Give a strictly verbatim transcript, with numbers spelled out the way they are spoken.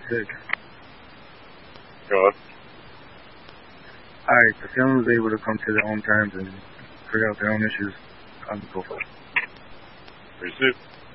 sick. Go on. Alright, if someone was able to come to their own terms and figure out their own issues, I'm go for it. Receive.